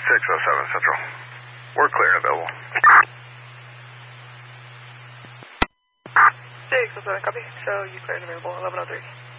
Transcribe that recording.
607 Central. We're clear and available. 607, copy. Show you clear and available, 1103.